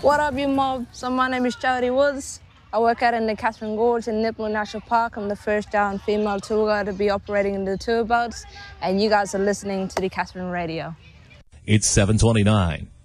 What up, you mob? So my name is Jody Woods. I work out in the Catherine Gorge in Nipmuc National Park. I'm the first down female tour guide to be operating in the tour boats, and you guys are listening to the Catherine Radio. It's 7:29.